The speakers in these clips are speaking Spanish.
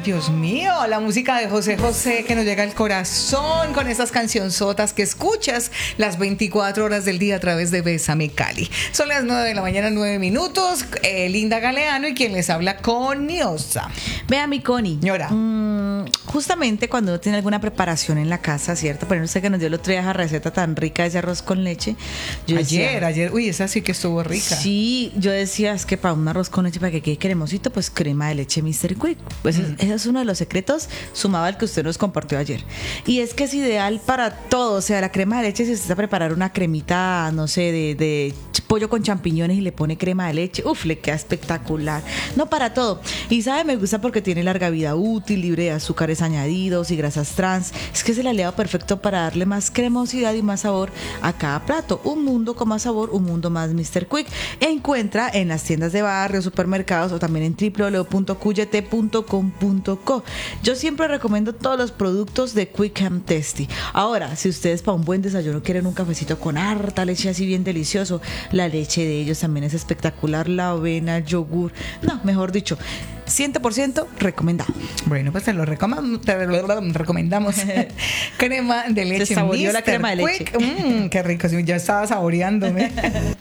Dios mío, la música de José José que nos llega al corazón con esas cancionzotas que escuchas las 24 horas del día a través de Bésame Cali. Son las 9 de la mañana, 9 minutos. Linda Galeano y quien les habla, Coniosa. Vea, mi Connie. Señora. Justamente cuando uno tiene alguna preparación en la casa, ¿cierto? Pero usted que nos dio el otro día esa receta tan rica de ese arroz con leche. Ayer, uy, esa sí que estuvo rica. Sí, yo decía, es que para un arroz con leche, para que quede cremosito, pues crema de leche Mr. Quick. Pues ese es uno de los secretos sumado al que usted nos compartió ayer. Y es que es ideal para todo, o sea, la crema de leche, si usted va a preparar una cremita, no sé, de pollo con champiñones y le pone crema de leche, le queda espectacular. No, para todo. Y sabe, me gusta porque tiene larga vida útil, libre de azúcares añadidos y grasas trans. Es que es el aliado perfecto para darle más cremosidad y más sabor a cada plato. Un mundo con más sabor, un mundo más Mr. Quick. Encuentra en las tiendas de barrio, supermercados o también en www.qyt.com.co. Yo siempre recomiendo todos los productos de Quick and Tasty. Ahora, si ustedes para un buen desayuno quieren un cafecito con harta leche así bien delicioso, la leche de ellos también es espectacular, la avena, el yogur, no, mejor dicho, 100% recomendado. Bueno, pues te lo recomendamos. Crema de leche. Se saboreó la crema de leche. Qué rico, ya estaba saboreándome.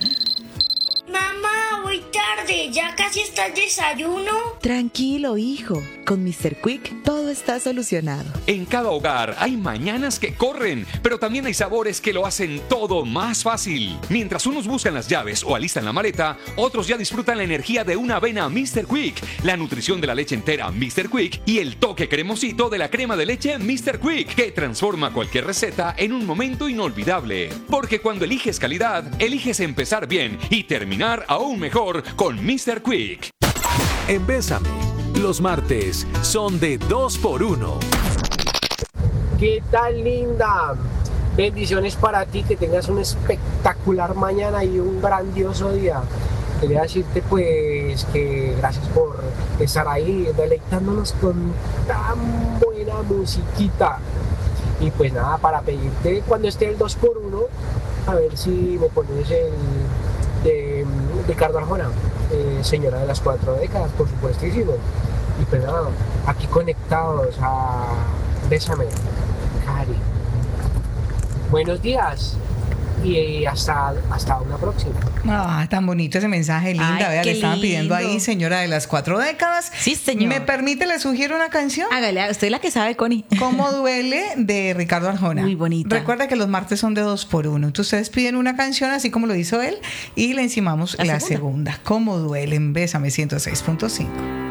Mamá, voy tarde, ya casi está el desayuno. Tranquilo, hijo. Con Mr. Quick todo está solucionado. En cada hogar hay mañanas que corren, pero también hay sabores que lo hacen todo más fácil. Mientras unos buscan las llaves o alistan la maleta, otros ya disfrutan la energía de una avena Mr. Quick, la nutrición de la leche entera Mr. Quick y el toque cremosito de la crema de leche Mr. Quick, que transforma cualquier receta en un momento inolvidable. Porque cuando eliges calidad, eliges empezar bien y terminar aún mejor con Mr. Quick. En Bésame, los martes son de 2x1. ¿Qué tal, linda? Bendiciones para ti, que tengas una espectacular mañana y un grandioso día. Quería decirte pues que gracias por estar ahí deleitándonos con tan buena musiquita. Y pues nada, para pedirte cuando esté el 2x1, a ver si me pones el de Ricardo Arjona, señora de las 4 décadas, por supuestísimo. Y pues nada, aquí conectados a Bésame, Cari. Buenos días y hasta una próxima. Tan bonito ese mensaje, linda. Ay, Vea, qué le estaban pidiendo lindo. ahí, señora de las 4 décadas. Sí, señor. ¿Me permite, le sugiero una canción? Hágale, usted es la que sabe, Connie. ¿Cómo duele? De Ricardo Arjona. Muy bonita. Recuerda que los martes son de 2x1. Entonces ustedes piden una canción así como lo hizo él y le encimamos la segunda. ¿Cómo duele? En Bésame 106.5.